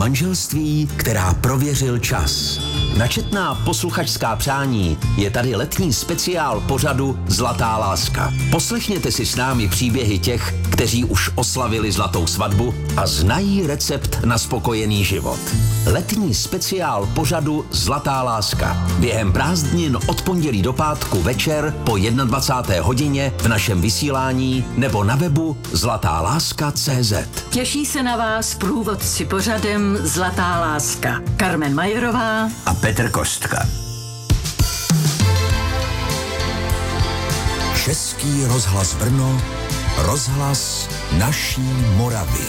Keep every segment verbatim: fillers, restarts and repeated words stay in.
Manželství, která prověřil čas. Na četná posluchačská přání je tady letní speciál pořadu Zlatá láska. Poslechněte si s námi příběhy těch, kteří už oslavili zlatou svatbu a znají recept na spokojený život. Letní speciál pořadu Zlatá láska. Během prázdnin od pondělí do pátku večer po dvacáté jedné hodině v našem vysílání nebo na webu zlatá láska tečka cé zet. Těší se na vás průvodci pořadem Zlatá láska. Carmen Majerová a Petr Kostka. Český rozhlas Brno, rozhlas naší Moravy.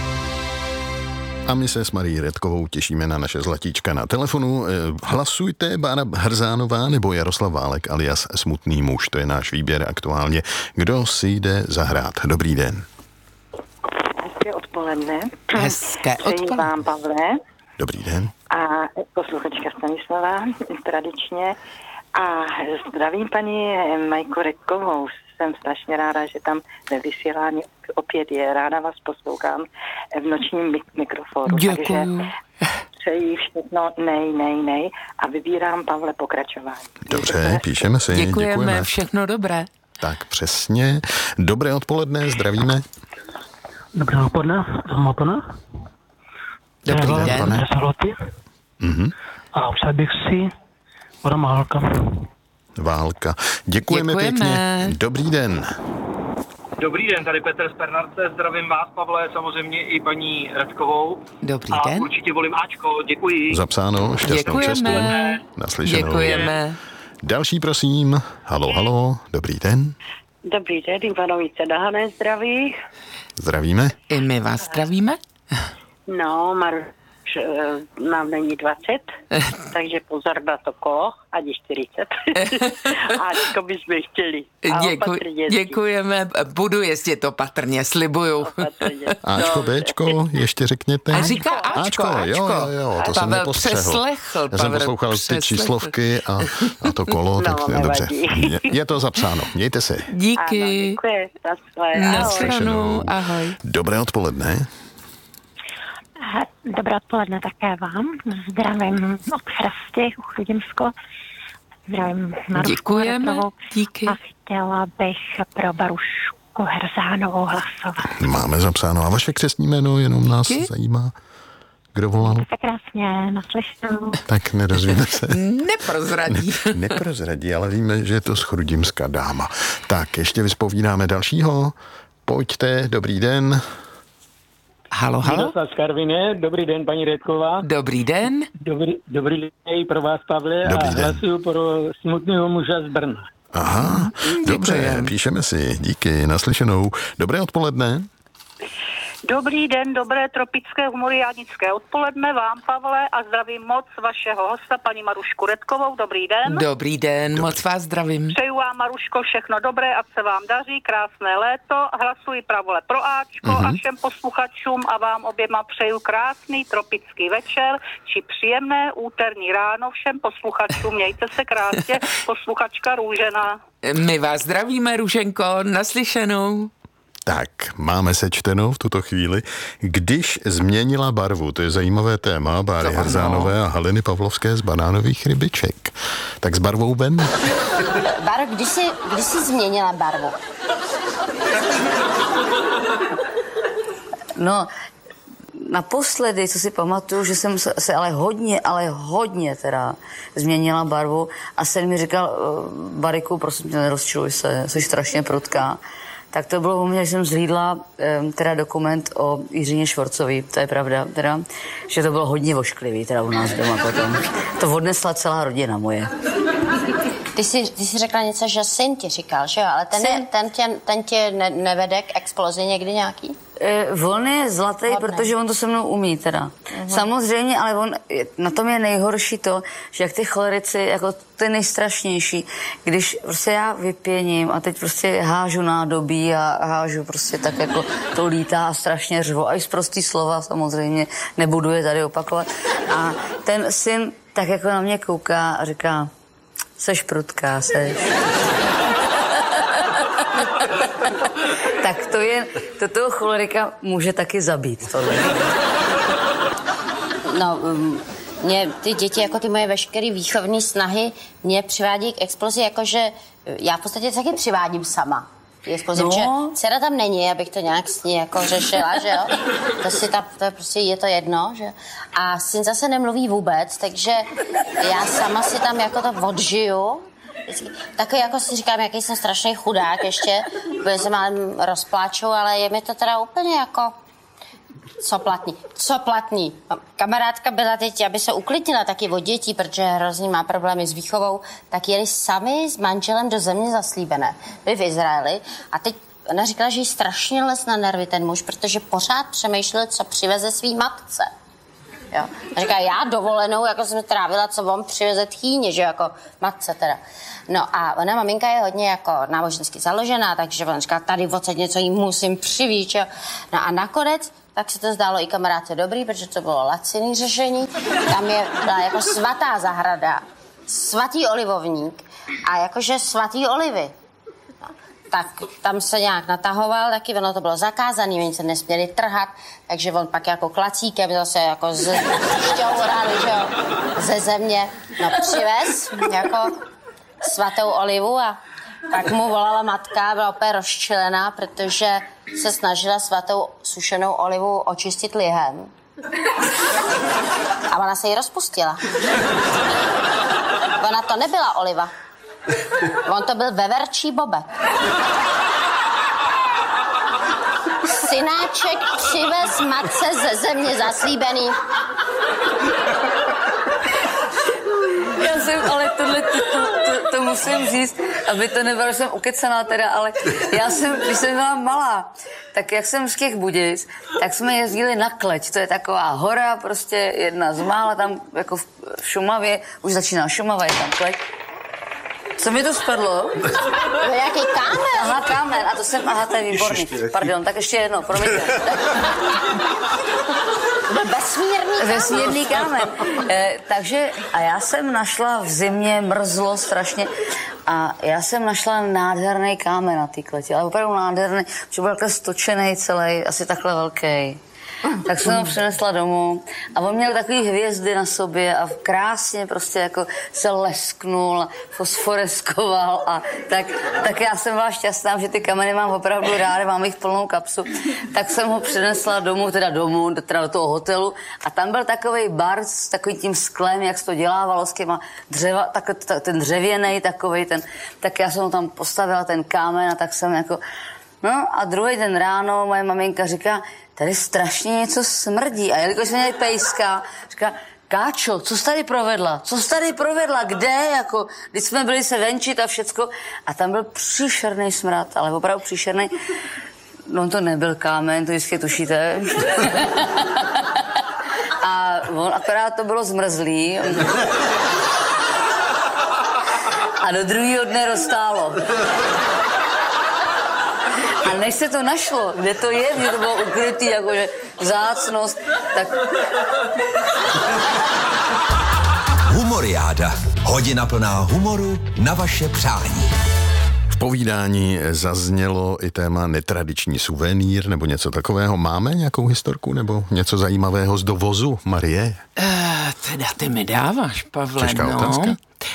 A my se s Marií Redkovou těšíme na naše zlatíčka na telefonu. Hlasujte Bára Hrzánová nebo Jaroslav Válek alias Smutný muž. To je náš výběr aktuálně. Kdo si jde zahrát? Dobrý den. Hezké odpoledne. Hezké odpoledne. Přeji vám, Pavle. Dobrý den. A posluchačka Stanislava, tradičně. A zdravím paní Majku Redkovou. Jsem strašně ráda, že tam ve vysílání opět je. Ráda vás poslouchám v nočním mik- mikrofonu. Děkuju. Takže přeji všechno nej, nej, nej a vybírám, Pavle, pokračování. Dobře, píšeme si. Děkujeme, Děkujeme. Všechno dobré. Tak přesně. Dobré odpoledne, zdravíme. Dobré odpoledne, odpoledne. Dobrý Já den. Vám Mhm. A přál bych si Adam Válka. Válka. Děkujeme, Děkujeme. pěkně. Dobrý den. Dobrý den, tady Petr z Pernarce, zdravím vás, Pavle, samozřejmě i paní Redkovou. Dobrý a den. určitě volím Ačko, děkuji. Zapsáno, šťastnou cestu. Děkujeme. Naslyšenou. Děkujeme. Další, prosím. Halo, halo, dobrý den. Dobrý den, Ivanovice Dahané zdraví. Zdravíme. I my vás zdravíme. No, Maruš, nám není dvacet, takže pozor na to kolo, ani čtyřicet. Ačko bychom chtěli. A Děkuj, opatrně. děkujeme. Budu jezdit opatrně, slibuju. Opatrně. Ačko, Dobře. Bčko, ještě řekněte. A říká Ačko, Ačko. jo, jo, jo, to jsem Pavel nepostřehl. přeslechl. Já jsem Pavel poslouchal ty přeslechl. číslovky a, a to kolo, tak No, dobře. nevadí. Je, je to zapsáno, mějte se. Díky. Ano, děkuji. Naschle. Ahoj. Naslyšenou. Ahoj. Dobré odpoledne. Dobré odpoledne také vám. Zdravím od Chrasti, u Chrudimsko. Zdravím Marušku Děkujeme. Redkovou. Díky. A chtěla bych pro Barušku Hrzánovou hlasovat. Máme zapsáno. A vaše křestní jméno jenom nás Díky. zajímá. Kdo volal? Tak krásně, naslyšenou. Tak nedozvíme se. Neprozradí. Neprozradí, ale víme, že je to schrudimská dáma. Tak, ještě vyspovídáme dalšího. Pojďte, dobrý den. Halo, halo. Miroslav z Karviné, dobrý den, paní Redková. Dobrý den. Dobrý, dobrý den i pro vás, Pavle. Dobrý a den. hlasuju pro Smutného muže z Brna. Aha, dobře, Děkujem. píšeme si. Díky, naslyšenou. Dobré odpoledne. Dobrý den, dobré tropické humoriádnické odpoledne vám, Pavle, a zdravím moc vašeho hosta, paní Marušku Redkovou. Dobrý den. Dobrý den, moc vás zdravím. Přeju vám, Maruško, všechno dobré, ať se vám daří, krásné léto. Hlasuji pravole pro Ačko Mhm. a všem posluchačům a vám oběma přeju krásný tropický večer či příjemné úterní ráno všem posluchačům. Mějte se krásně, posluchačka Růžena. My vás zdravíme, Růženko, naslyšenou. Tak, máme sečteno v tuto chvíli. Když změnila barvu, to je zajímavé téma, Báry To ano. Hrzánové a Haliny Pavlovské z banánových rybiček. Tak s barvou ven? Báro, když jsi, když jsi změnila barvu? No, naposledy, co si pamatuju, že jsem se, se ale hodně, ale hodně teda změnila barvu a sen mi říkal, Bariku, prosím tě, nerozčiluj se, jsi strašně prudká. Tak to bylo u mě, že jsem zhlídla teda dokument o Jiřině Švorcový, to je pravda, teda, že to bylo hodně vošklivý teda u nás doma potom. To odnesla celá rodina moje. Ty jsi, ty jsi řekla něco, že syn ti říkal, že jo? Ale ten, je, ten tě, ten tě ne, nevede k explozi někdy nějaký? E, on je zlatý, Hodný. Protože on to se mnou umí teda. Uh-huh. Samozřejmě, ale on, na tom je nejhorší to, že jak ty cholerici, jako ty nejstrašnější, když prostě já vypěním a teď prostě hážu nádobí a hážu prostě tak jako to lítá a strašně řvu. A i z prostý slova samozřejmě, nebudu je tady opakovat. A ten syn tak jako na mě kouká a říká, seš prudká, seš. Tak to je, to toho cholerika může taky zabít, tohle. no, mě ty děti, jako ty moje veškeré výchovní snahy, mě přivádí k explozi, jakože já v podstatě taky přivádím sama. Explozi, no. Že dcera tam není, abych to nějak s ní jako řešila, že jo? To si ta, to prostě je to jedno, že? A syn zase nemluví vůbec, takže já sama si tam jako to odžiju. Takový jako si říkám, jaký jsem strašný chudák ještě, protože se málem rozpláču, ale je mi to teda úplně jako... Co platný? Co platný? Kamarádka byla teď, aby se uklidnila taky od dětí, protože hrozně má problémy s výchovou, tak jeli sami s manželem do země zaslíbené. Byli v Izraeli a teď ona říkala, že jí strašně les na nervy ten muž, protože pořád přemýšlel, co přiveze svý matce. Jo. A říká, já dovolenou, jako jsem trávila, co on přiveze tchýně, že jako matce teda. No a ona, maminka, je hodně jako nábožensky založená, takže ona říká, tady odsaď něco jí musím přivít, jo. No a nakonec tak se to zdálo i kamarádce dobrý, protože to bylo laciný řešení. Tam je byla jako svatá zahrada, svatý olivovník a jakože svatý olivy. No, tak tam se nějak natahoval, taky ono to bylo zakázané, oni se nesměli trhat, takže on pak jako klacíkem zase jako z šťoural, že jo, ze země, no přivez jako svatou olivu a tak mu volala matka, byla úplně rozčilená, protože se snažila svatou sušenou olivu očistit lihem. A ona se jí rozpustila. Ona to nebyla oliva. On to byl veverčí bobek. Synáček přivez matce ze země zaslíbený. Já jsem, ale tohle, to, to, to, to musím říct, aby to nebylo, že jsem ukecená teda, ale já jsem, když jsem byla malá, tak jak jsem z těch Budějic, tak jsme jezdili na Kleť, to je taková hora, prostě jedna z mála, tam jako v Šumavě, už začíná Šumava, je tam Kleť. Co mi to spadlo? No jaký kámen? Aha, kámen, a to jsem, aha, to je výborný. Pardon, tak ještě jedno, promiňte. Vesmírný kámen. Vesmírný kámen. E, takže, a já jsem našla v zimě, mrzlo strašně, a já jsem našla nádherný kámen na té Kleti, ale opravdu nádherný, protože byl takhle stočený celý, asi takhle velký. Tak jsem ho přinesla domů a on měl takový hvězdy na sobě a krásně prostě jako se lesknul, fosforeskoval a tak, tak já jsem byla šťastná, že ty kameny mám opravdu ráda, mám jich plnou kapsu. Tak jsem ho přinesla domů, teda domů, teda do toho hotelu a tam byl takovej bar s takovým tím sklem, jak se to dělávalo s těma dřeva, tak, ten dřevěnej takovej, ten, tak já jsem ho tam postavila, ten kámen a tak jsem jako... No a druhý den ráno moje maminka říká, tady strašně něco smrdí. A jelikož jsme měli pejska, říká, Káčo, co jsi tady provedla? Co jsi tady provedla? Kde? Jako, když jsme byli se venčit a všecko. A tam byl příšerný smrad, ale opravdu příšerný. No to nebyl kámen, to vždycky tušíte. A on akorát to bylo zmrzlý. A do druhého dne roztálo. A než se to našlo, kde to je, kde to bylo ukrytý, jakože vzácnost, tak... Humoriáda. Hodina plná humoru na vaše přání. V povídání zaznělo i téma netradiční suvenýr nebo něco takového. Máme nějakou historku nebo něco zajímavého z dovozu, Marie? Uh, teda ty mi dáváš, Pavle, Těžká no. otázka.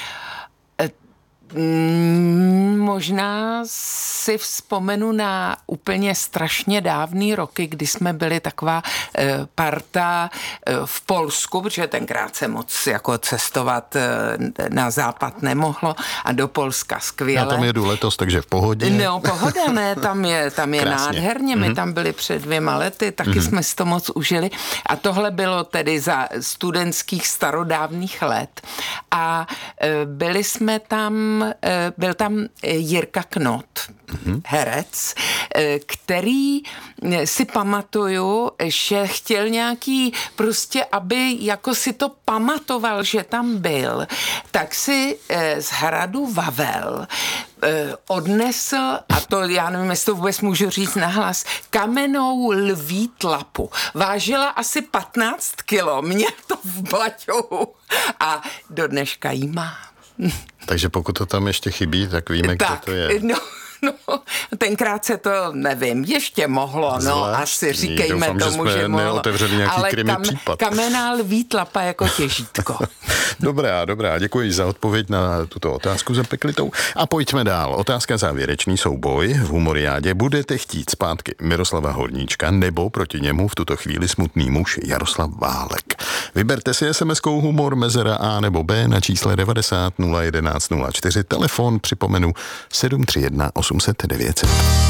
Mm, možná si vzpomenu na úplně strašně dávný roky, kdy jsme byli taková e, parta e, v Polsku, protože tenkrát se moc jako cestovat e, na západ nemohlo a do Polska skvěle. Já tam jedu letos, takže v pohodě. No, pohoda, ne, tam je, tam je nádherně. My mm-hmm. tam byli před dvěma lety, taky mm-hmm. jsme si to moc užili. A tohle bylo tedy za studentských starodávných let. A e, byli jsme tam byl tam Jirka Knot, mm-hmm. herec, který si pamatuju, že chtěl nějaký prostě, aby jako si to pamatoval, že tam byl, tak si z hradu Vavel odnesl, a to já nevím, jestli to vůbec můžu říct nahlas, kamennou lví tlapu. Vážila asi patnáct kilo, měl to v baťohu a do dneška jí má. Takže pokud to tam ještě chybí, tak víme, tak, kde to je. No, No, tenkrát se to, nevím, ještě mohlo, no, Zvláštní. asi říkejme Doufám, tomu, že, že mohlo. neotevřeli nějaký ale krimi kam, případ. kamenná lví tlapa jako těžítko. Dobrá, dobrá, děkuji za odpověď na tuto otázku zapeklitou. A pojďme dál. Otázka závěrečný souboj v Humoriádě. Budete chtít zpátky Miroslava Horníčka nebo proti němu v tuto chvíli smutný muž Jaroslav Válek? Vyberte si es em eskou humor mezera A nebo B na čísle devadesát nula jedenáct nula čtyři. Telefon připomenu sedm tři jedna osm set devět set.